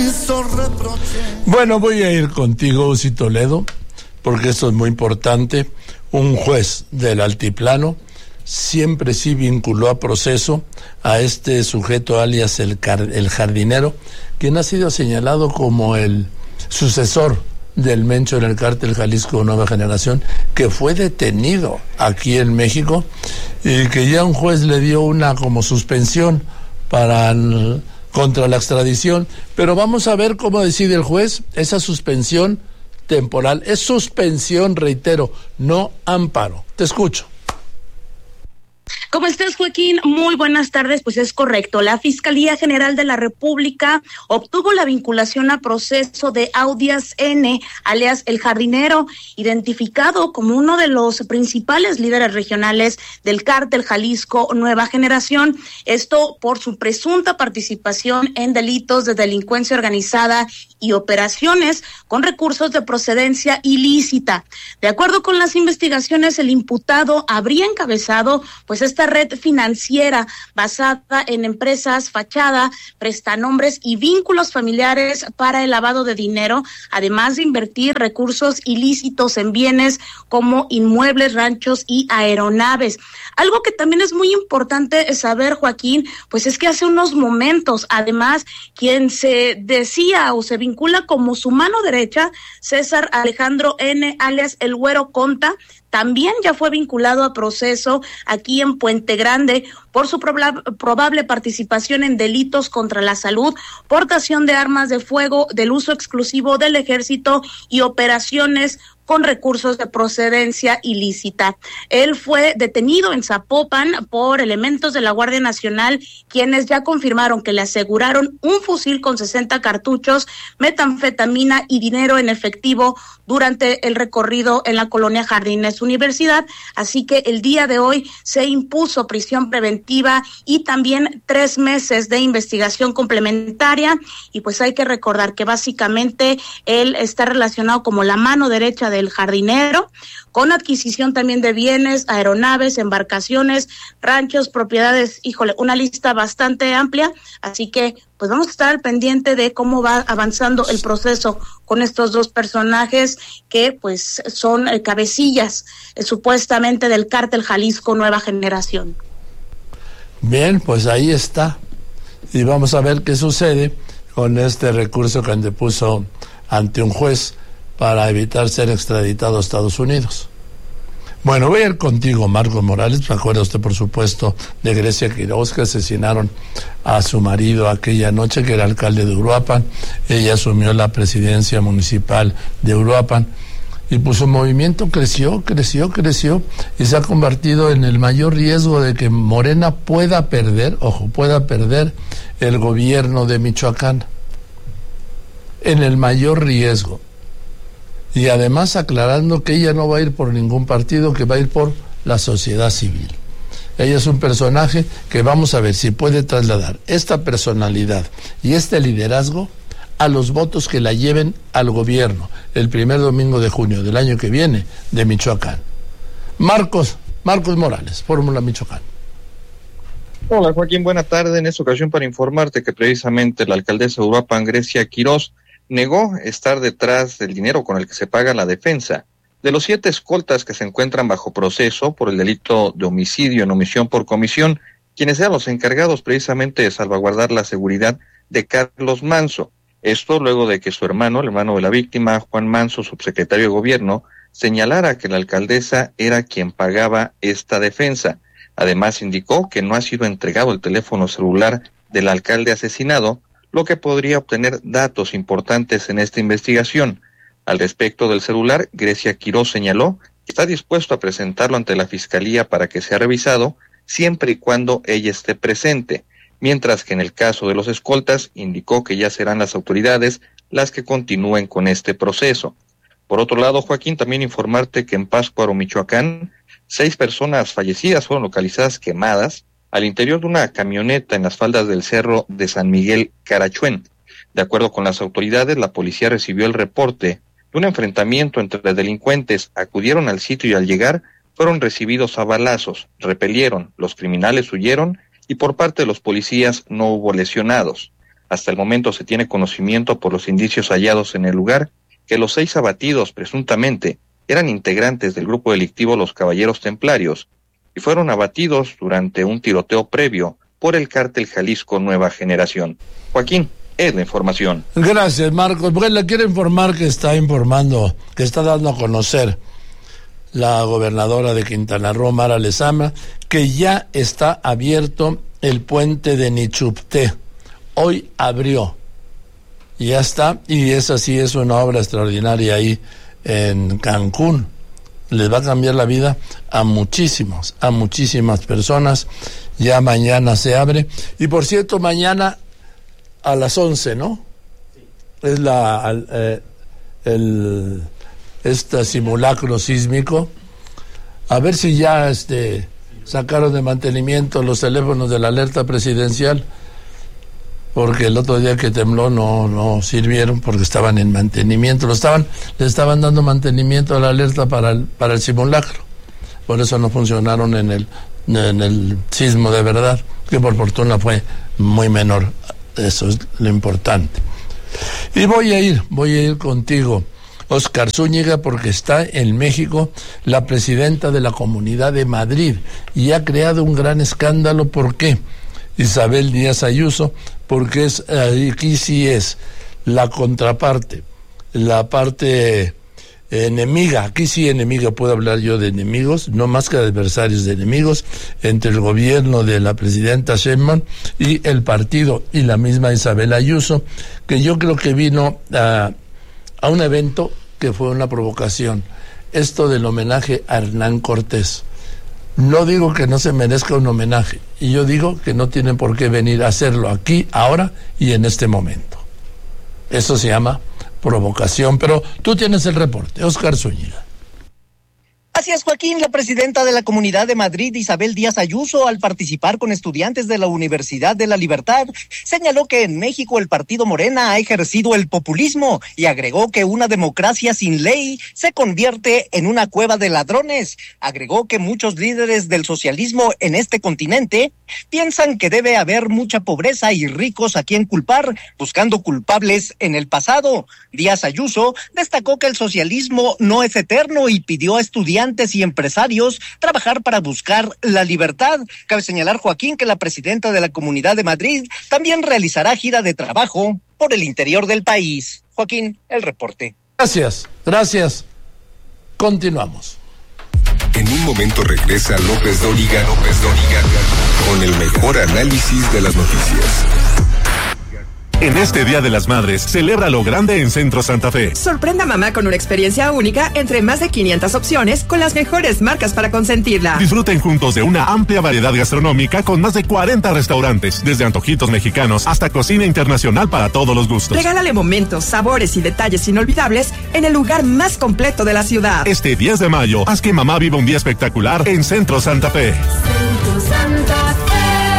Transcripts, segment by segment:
Bueno, voy a ir contigo, Uzi Toledo, porque esto es muy importante. Un juez del Altiplano siempre sí vinculó a proceso a este sujeto alias el Jardinero, quien ha sido señalado como el sucesor del Mencho en el cártel Jalisco Nueva Generación, que fue detenido aquí en México y que ya un juez le dio una como suspensión contra la extradición. Pero vamos a ver cómo decide el juez esa suspensión temporal. Es suspensión, reitero, no amparo. Te escucho. ¿Cómo estás, Joaquín? Muy buenas tardes. Pues es correcto. La Fiscalía General de la República obtuvo la vinculación a proceso de Audias N., alias El Jardinero, identificado como uno de los principales líderes regionales del cártel Jalisco Nueva Generación. Esto por su presunta participación en delitos de delincuencia organizada y operaciones con recursos de procedencia ilícita. De acuerdo con las investigaciones, el imputado habría encabezado pues esta red financiera basada en empresas, fachada, prestanombres y vínculos familiares para el lavado de dinero, además de invertir recursos ilícitos en bienes como inmuebles, ranchos y aeronaves. Algo que también es muy importante saber, Joaquín, pues es que hace unos momentos, además, quien se decía o se vincula como su mano derecha, César Alejandro N., alias El Güero Conta, también ya fue vinculado a proceso aquí en Puente Grande por su probable participación en delitos contra la salud, portación de armas de fuego, del uso exclusivo del ejército y operaciones con recursos de procedencia ilícita. Él fue detenido en Zapopan por elementos de la Guardia Nacional, quienes ya confirmaron que le aseguraron un fusil con 60 cartuchos, metanfetamina y dinero en efectivo durante el recorrido en la colonia Jardines Universidad. Así que el día de hoy se impuso prisión preventiva y también 3 meses de investigación complementaria. Y pues hay que recordar que básicamente él está relacionado como la mano derecha del Jardinero, con adquisición también de bienes, aeronaves, embarcaciones, ranchos, propiedades, híjole, una lista bastante amplia, así que pues vamos a estar al pendiente de cómo va avanzando el proceso con estos dos personajes que pues son cabecillas supuestamente del cártel Jalisco Nueva Generación. Bien, pues ahí está, y vamos a ver qué sucede con este recurso que antepuso ante un juez para evitar ser extraditado a Estados Unidos. Bueno, voy a ir contigo, Marcos Morales. Me acuerda usted, por supuesto, de Grecia Quiroz, que asesinaron a su marido aquella noche, que era alcalde de Uruapan. Ella asumió la presidencia municipal de Uruapan y pues su movimiento creció y se ha convertido en el mayor riesgo de que Morena pueda perder el gobierno de Michoacán. En el mayor riesgo. Y además aclarando que ella no va a ir por ningún partido, que va a ir por la sociedad civil. Ella es un personaje que vamos a ver si puede trasladar esta personalidad y este liderazgo a los votos que la lleven al gobierno el primer domingo de junio del año que viene de Michoacán. Marcos Morales, Fórmula Michoacán. Hola Joaquín, buena tarde. En esta ocasión para informarte que precisamente la alcaldesa de Uruapan, Grecia Quiroz, negó estar detrás del dinero con el que se paga la defensa de los 7 escoltas que se encuentran bajo proceso por el delito de homicidio en omisión por comisión, quienes sean los encargados precisamente de salvaguardar la seguridad de Carlos Manso. Esto luego de que su hermano, el hermano de la víctima, Juan Manso, subsecretario de gobierno, señalara que la alcaldesa era quien pagaba esta defensa. Además indicó que no ha sido entregado el teléfono celular del alcalde asesinado, lo que podría obtener datos importantes en esta investigación. Al respecto del celular, Grecia Quiroz señaló que está dispuesto a presentarlo ante la Fiscalía para que sea revisado, siempre y cuando ella esté presente, mientras que en el caso de los escoltas indicó que ya serán las autoridades las que continúen con este proceso. Por otro lado, Joaquín, también informarte que en Pátzcuaro, Michoacán, 6 personas fallecidas fueron localizadas quemadas al interior de una camioneta en las faldas del cerro de San Miguel Carachuén. De acuerdo con las autoridades, la policía recibió el reporte de un enfrentamiento entre delincuentes. Acudieron al sitio y al llegar fueron recibidos a balazos, repelieron, los criminales huyeron y por parte de los policías no hubo lesionados. Hasta el momento se tiene conocimiento por los indicios hallados en el lugar que los 6 abatidos presuntamente eran integrantes del grupo delictivo Los Caballeros Templarios y fueron abatidos durante un tiroteo previo por el cártel Jalisco Nueva Generación. Joaquín, es la información. Gracias, Marcos. Bueno, le quiero informar que está dando a conocer la gobernadora de Quintana Roo, Mara Lezama, que ya está abierto el puente de Nichupté. Hoy abrió. Ya está, y esa sí es una obra extraordinaria ahí en Cancún. Les va a cambiar la vida a muchísimas personas. Ya mañana se abre. Y por cierto, mañana a las 11, ¿no? Sí. Es este simulacro sísmico. A ver si ya sacaron de mantenimiento los teléfonos de la alerta presidencial, porque el otro día que tembló no sirvieron porque estaban en mantenimiento. Le estaban dando mantenimiento a la alerta para el simulacro. Por eso no funcionaron en el sismo de verdad, que por fortuna fue muy menor. Eso es lo importante. Y voy a ir contigo, Óscar Zúñiga, porque está en México la presidenta de la Comunidad de Madrid y ha creado un gran escándalo. ¿Por qué? Isabel Díaz Ayuso, porque aquí sí es la contraparte, la parte enemiga. Aquí sí enemiga, puedo hablar yo de enemigos, no más que de adversarios, de enemigos entre el gobierno de la presidenta Sheinbaum y el partido y la misma Isabel Ayuso, que yo creo que vino a un evento que fue una provocación, esto del homenaje a Hernán Cortés. No digo que no se merezca un homenaje, y yo digo que no tienen por qué venir a hacerlo aquí, ahora y en este momento. Eso se llama provocación, pero tú tienes el reporte, Óscar Zúñiga. Así es, Joaquín. La presidenta de la Comunidad de Madrid, Isabel Díaz Ayuso, al participar con estudiantes de la Universidad de la Libertad, señaló que en México el partido Morena ha ejercido el populismo y agregó que una democracia sin ley se convierte en una cueva de ladrones. Agregó que muchos líderes del socialismo en este continente piensan que debe haber mucha pobreza y ricos a quien culpar, buscando culpables en el pasado. Díaz Ayuso destacó que el socialismo no es eterno y pidió a estudiantes y empresarios trabajar para buscar la libertad. Cabe señalar, Joaquín, que la presidenta de la Comunidad de Madrid también realizará gira de trabajo por el interior del país. Joaquín, el reporte. Gracias. Continuamos. En un momento regresa López Dóriga con el mejor análisis de las noticias. En este Día de las Madres, celebra lo grande en Centro Santa Fe. Sorprenda a mamá con una experiencia única entre más de 500 opciones con las mejores marcas para consentirla. Disfruten juntos de una amplia variedad gastronómica con más de 40 restaurantes, desde antojitos mexicanos hasta cocina internacional para todos los gustos. Regálale momentos, sabores y detalles inolvidables en el lugar más completo de la ciudad. Este 10 de mayo, haz que mamá viva un día espectacular en Centro Santa Fe. Centro Santa Fe.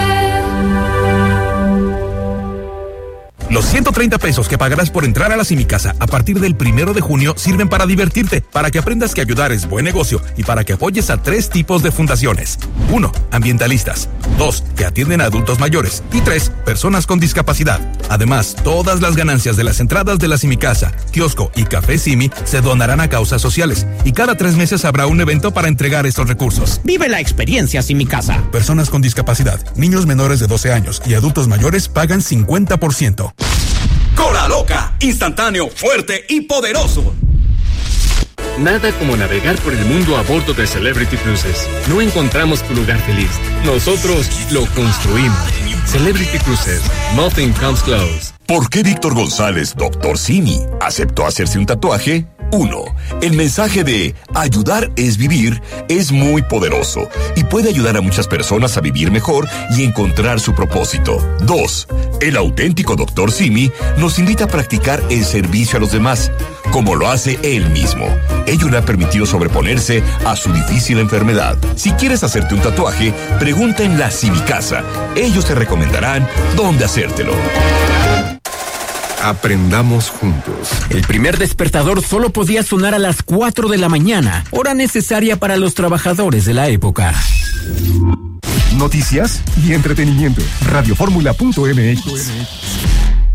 Los 130 pesos que pagarás por entrar a la Simicasa a partir del 1 de junio sirven para divertirte, para que aprendas que ayudar es buen negocio y para que apoyes a 3 tipos de fundaciones. 1. Ambientalistas. 2. Que atienden a adultos mayores. Y 3. Personas con discapacidad. Además, todas las ganancias de las entradas de la Simicasa, kiosco y café Simi se donarán a causas sociales. Y cada 3 meses habrá un evento para entregar estos recursos. Vive la experiencia Simicasa. Personas con discapacidad, niños menores de 12 años y adultos mayores pagan 50%. Cola Loca, instantáneo, fuerte y poderoso. Nada como navegar por el mundo a bordo de Celebrity Cruises. No encontramos tu lugar feliz. Nosotros lo construimos. Celebrity Cruises. Nothing comes close. ¿Por qué Víctor González, Dr. Simi, aceptó hacerse un tatuaje? 1. El mensaje de ayudar es vivir es muy poderoso y puede ayudar a muchas personas a vivir mejor y encontrar su propósito. 2. El auténtico Dr. Simi nos invita a practicar el servicio a los demás, como lo hace él mismo. Ello le ha permitido sobreponerse a su difícil enfermedad. Si quieres hacerte un tatuaje, pregunta en la Simicasa. Ellos te recomendarán dónde hacértelo. Aprendamos juntos. El primer despertador solo podía sonar a las 4 de la mañana, hora necesaria para los trabajadores de la época. Noticias y entretenimiento. Radioformula.mx.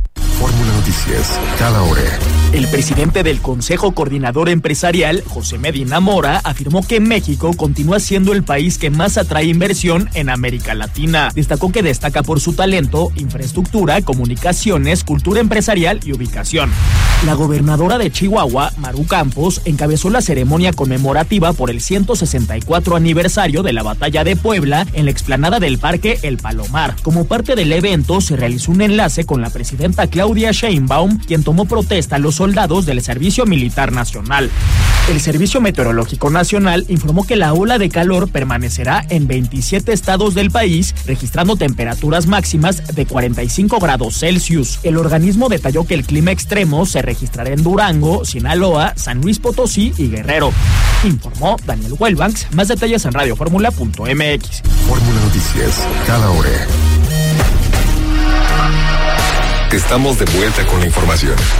Fórmula Noticias, cada hora. El presidente del Consejo Coordinador Empresarial, José Medina Mora, afirmó que México continúa siendo el país que más atrae inversión en América Latina. Destacó que destaca por su talento, infraestructura, comunicaciones, cultura empresarial y ubicación. La gobernadora de Chihuahua, Maru Campos, encabezó la ceremonia conmemorativa por el 164 aniversario de la Batalla de Puebla en la explanada del Parque El Palomar. Como parte del evento, se realizó un enlace con la presidenta Claudia Sheinbaum, quien tomó protesta a los soldados del Servicio Militar Nacional. El Servicio Meteorológico Nacional informó que la ola de calor permanecerá en 27 estados del país, registrando temperaturas máximas de 45 grados Celsius. El organismo detalló que el clima extremo se registrará en Durango, Sinaloa, San Luis Potosí y Guerrero. Informó Daniel Wellbanks. Más detalles en radioformula.mx. Fórmula Noticias, cada hora. Estamos de vuelta con la información,